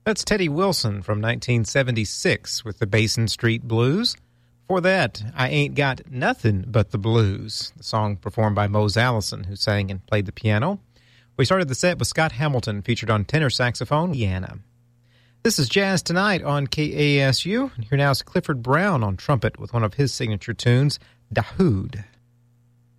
That's Teddy Wilson from 1976 with the Basin Street Blues. Before that, I Ain't Got Nothing But the Blues, the song performed by Mose Allison, who sang and played the piano. We started the set with Scott Hamilton, featured on tenor saxophone, Louisiana. This is Jazz Tonight on KASU, and here now is Clifford Brown on trumpet with one of his signature tunes, Dahoud.